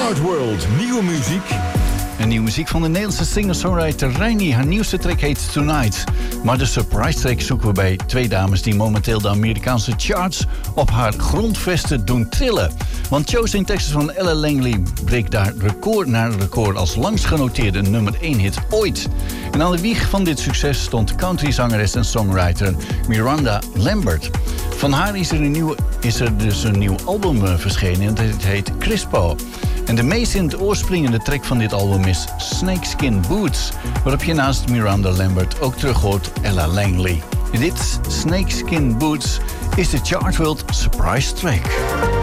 Chart World, nieuwe muziek. En nieuwe muziek van de Nederlandse singer-songwriter Reini. Haar nieuwste track heet Tonight. Maar de surprise track zoeken we bij twee dames die momenteel de Amerikaanse charts op haar grondvesten doen trillen. Want Chosen in Texas van Ella Langley breekt daar record na record als langst genoteerde nummer 1 hit ooit. En aan de wieg van dit succes stond countryzangeres en songwriter Miranda Lambert. Van haar is er dus een nieuw album verschenen en het heet Crispo. En de meest in het oor springende track van dit album is Snakeskin Boots, waarop je naast Miranda Lambert ook terug hoort Ella Langley. En dit Snakeskin Boots is de Chart World Surprise Track.